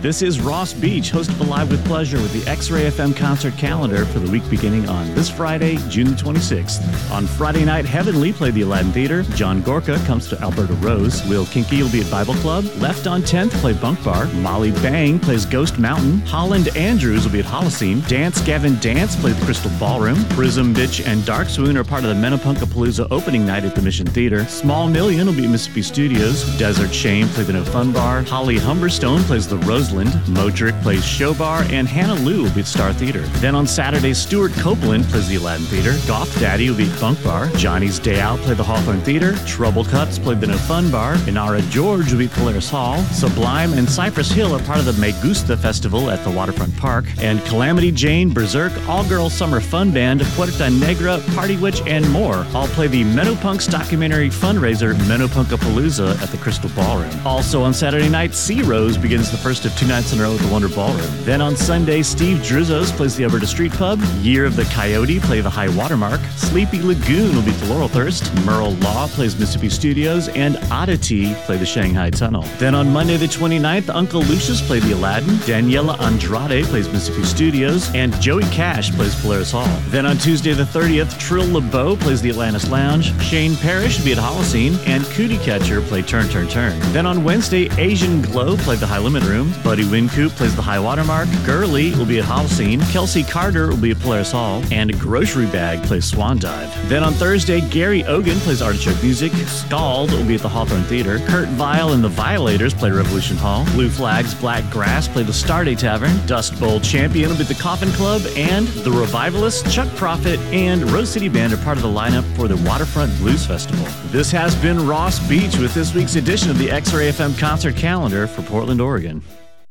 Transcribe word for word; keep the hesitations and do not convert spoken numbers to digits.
This is Ross Beach, host of Alive with Pleasure with the X-Ray F M concert calendar for the week beginning on this Friday, June twenty-sixth. On Friday night, Heavenly play the Aladdin Theater. John Gorka comes to Alberta Rose. Will Kinky will be at Bible Club. Left on tenth play Bunk Bar. Molly Bang plays Ghost Mountain. Holland Andrews will be at Holocene. Dance Gavin Dance play the Crystal Ballroom. Prism Bitch and Dark Swoon are part of the Menapunkapalooza opening night at the Mission Theater. Small Million will be at Mississippi Studios. Desert Shame play the No Fun Bar. Holly Humberstone plays the Roseland. Modric plays Show Bar, and Hannah Lou will be at Star Theater. Then on Saturday, Stuart Copeland plays the Aladdin Theater. Goth Daddy will be at Bunk Bar. Johnny's Day Out play the Hawthorne Theater. Trouble Cuts play the No Fun Bar. Inara George will be at Polaris Hall. Sublime and Cypress Hill are part of the Me Gusta Festival at the Waterfront Park. And Calamity Jane, Berserk, All-Girl Summer Fun Band, Puerta Negra, Party Witch, and more all play the Menopunks documentary fundraiser Menapunkapalooza at the Crystal Ballroom. Also on Saturday night, Sea Rose begins the first of two nights in a row at the Wonder Ballroom. Then on Sunday, Steve Drizzos plays the Alberta Street Pub. Year of the Coyote play the High Watermark. Sleepy Lagoon will be at the Laurel Thirst. Merle Law plays Mississippi Studios, and Oddity play the Shanghai Tunnel. Then on Monday the twenty-ninth, Uncle Lucius play the Aladdin. Daniela Andrade plays Mississippi Studios, and Joey Cash plays Polaris Hall. Then on Tuesday the thirtieth, Trill LeBeau plays the Atlantis Lounge. Shane Parrish will be at Holocene, and Cootie Catcher play Turn Turn Turn. Then on Wednesday, Asian Glow play the High Limit Room. Buddy Wincoop plays the High Watermark. Gurley will be at Holocene. Kelsey Carter will be at Polaris Hall. And Grocery Bag plays Swan Dive. Then on Thursday, Gary Ogan plays Artichoke Music. Scald will be at the Hawthorne Theater. Kurt Vile and the Violators play Revolution Hall. Blue Flags Black Grass play the Starday Tavern. Dust Bowl Champion will be at the Coffin Club. And the Revivalists, Chuck Prophet, and Rose City Band are part of the lineup for the Waterfront Blues Festival. This has been Ross Beach with this week's edition of the X-Ray F M concert calendar for Portland, Oregon.